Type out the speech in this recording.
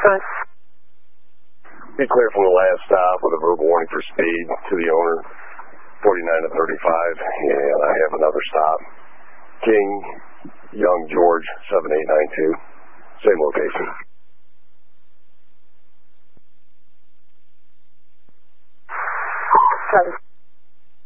Be clear from the last stop with a verbal warning for speed to the owner, 49 to 35, and I have another stop. King, Young George, 7892, same location. Sorry.